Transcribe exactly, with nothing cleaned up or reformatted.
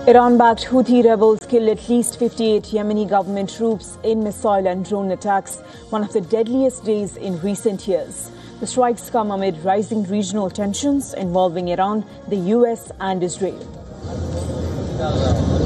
Iran-backed Houthi rebels killed at least fifty-eight Yemeni government troops in missile and drone attacks, one of the deadliest days in recent years. The strikes come amid rising regional tensions involving Iran, the U S and Israel.